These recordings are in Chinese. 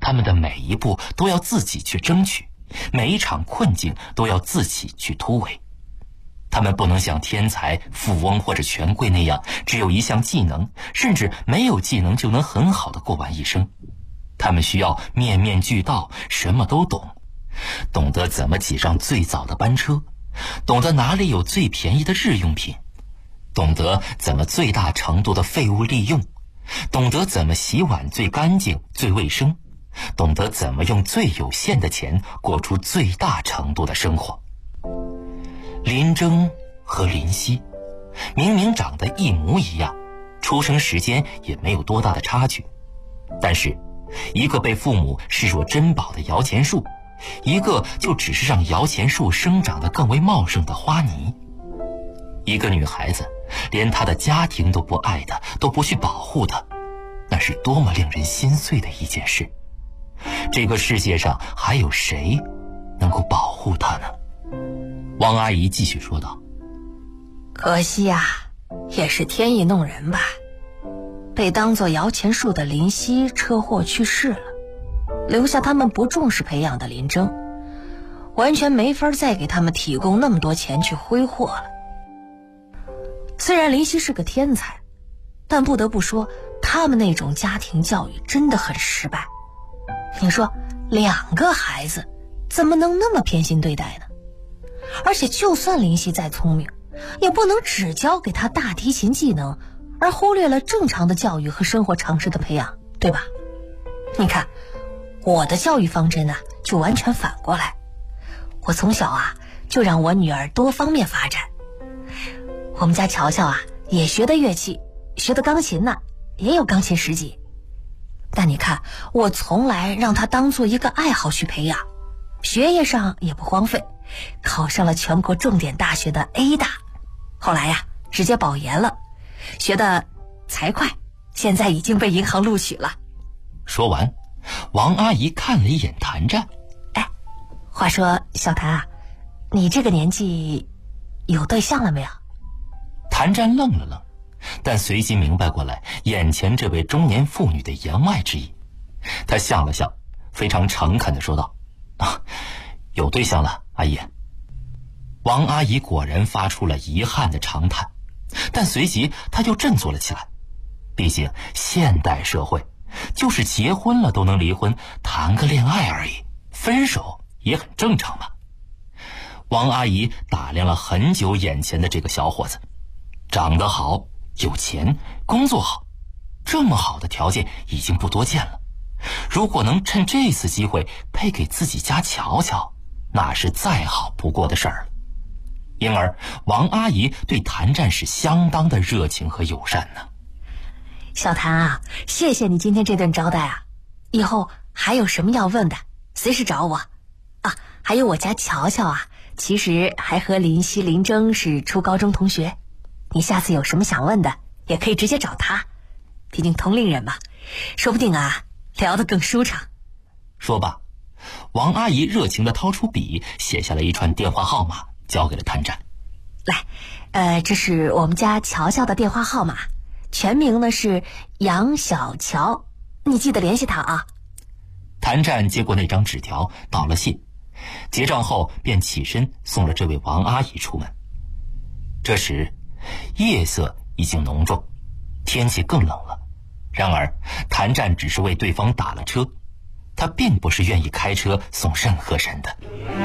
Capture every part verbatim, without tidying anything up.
他们的每一步都要自己去争取，每一场困境都要自己去突围。他们不能像天才、富翁或者权贵那样，只有一项技能，甚至没有技能就能很好的过完一生。他们需要面面俱到，什么都懂，懂得怎么挤上最早的班车，懂得哪里有最便宜的日用品，懂得怎么最大程度的废物利用，懂得怎么洗碗最干净、最卫生，懂得怎么用最有限的钱过出最大程度的生活。林征和林夕明明长得一模一样，出生时间也没有多大的差距，但是一个被父母视若珍宝的摇钱树，一个就只是让摇钱树生长得更为茂盛的花泥。一个女孩子连她的家庭都不爱她，都不去保护她，那是多么令人心碎的一件事。这个世界上还有谁能够保护她呢？王阿姨继续说道： 可惜呀、啊，也是天意弄人吧。被当作摇钱树的林夕车祸去世了，留下他们不重视培养的林征，完全没法再给他们提供那么多钱去挥霍了。虽然林夕是个天才，但不得不说，他们那种家庭教育真的很失败。你说两个孩子怎么能那么偏心对待呢？而且就算林夕再聪明，也不能只教给他大提琴技能，而忽略了正常的教育和生活常识的培养，对吧？你看我的教育方针啊，就完全反过来。我从小啊就让我女儿多方面发展。我们家乔乔啊也学的乐器，学的钢琴呢，也有钢琴十级。但你看，我从来让她当做一个爱好去培养，学业上也不荒废，考上了全国重点大学的 A 大，后来呀直接保研了，学的财会，现在已经被银行录取了。 说完，王阿姨看了一眼谭战。 哎，话说小谭啊，你这个年纪有对象了没有？ 谭战愣了愣，但随即明白过来眼前这位中年妇女的言外之意。他笑了笑，非常诚恳地说道：啊，有对象了，阿姨。王阿姨果然发出了遗憾的长叹，但随即她就振作了起来。毕竟现代社会就是结婚了都能离婚，谈个恋爱而已，分手也很正常嘛。王阿姨打量了很久眼前的这个小伙子，长得好，有钱，工作好，这么好的条件已经不多见了。如果能趁这次机会配给自己家乔乔，那是再好不过的事儿了。因而王阿姨对谭战是相当的热情和友善呢。 小谭啊，谢谢你今天这顿招待啊，以后还有什么要问的随时找我啊。还有我家乔乔啊，其实还和林夕、林征是初高中同学，你下次有什么想问的也可以直接找他，毕竟同龄人嘛，说不定啊聊得更舒畅。 说罢，王阿姨热情地掏出笔，写下了一串电话号码，交给了谭战。 来，呃，这是我们家乔乔的电话号码，全名呢是杨小乔，你记得联系他啊。 谭战接过那张纸条，道了谢，结账后便起身送了这位王阿姨出门。这时夜色已经浓重，天气更冷了。然而谭战只是为对方打了车，他并不是愿意开车送任何人的。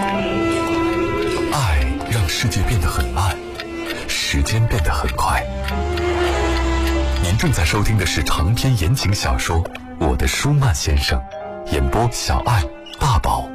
爱让世界变得很慢，时间变得很快。您正在收听的是长篇言情小说《我的舒曼先生》，演播小爱、大宝。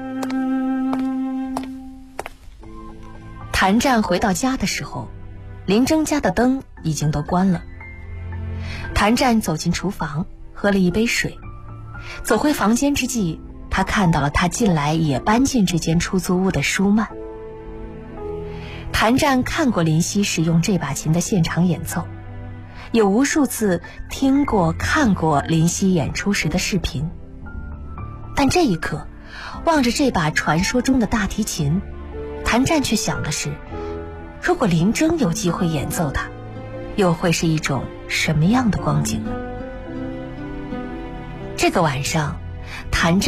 谭战回到家的时候，林征家的灯已经都关了。谭战走进厨房，喝了一杯水，走回房间之际，他看到了他近来也搬进这间出租屋的舒曼。谭战看过林夕使用这把琴的现场演奏，有无数次听过看过林夕演出时的视频，但这一刻望着这把传说中的大提琴，谭战却想的是，如果林征有机会演奏它，又会是一种什么样的光景呢？这个晚上，谭战